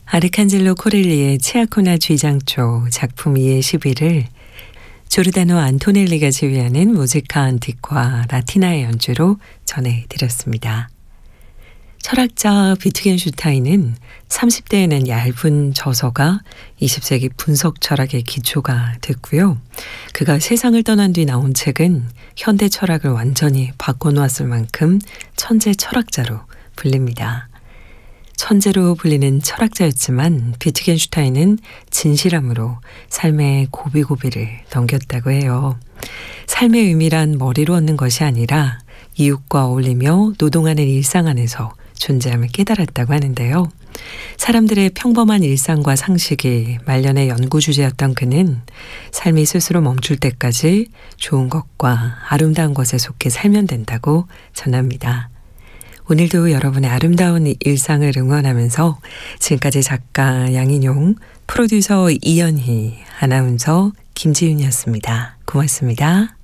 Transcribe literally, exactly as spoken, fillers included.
아르칸젤로 코렐리의 치아코나 쥐장초 작품 이의 십일을 조르다노 안토넬리가 지휘하는 무지카 안틱과 라티나의 연주로 전해드렸습니다. 철학자 비트겐슈타인은 삼십 대에는 얇은 저서가 이십 세기 분석 철학의 기초가 됐고요. 그가 세상을 떠난 뒤 나온 책은 현대 철학을 완전히 바꿔놓았을 만큼 천재 철학자로 불립니다. 천재로 불리는 철학자였지만 비트겐슈타인은 진실함으로 삶의 고비고비를 넘겼다고 해요. 삶의 의미란 머리로 얻는 것이 아니라 이웃과 어울리며 노동하는 일상 안에서 존재함을 깨달았다고 하는데요. 사람들의 평범한 일상과 상식이 말년의 연구 주제였던 그는 삶이 스스로 멈출 때까지 좋은 것과 아름다운 것에 속해 살면 된다고 전합니다. 오늘도 여러분의 아름다운 일상을 응원하면서 지금까지 작가 양인용, 프로듀서 이연희, 아나운서 김지윤이었습니다. 고맙습니다.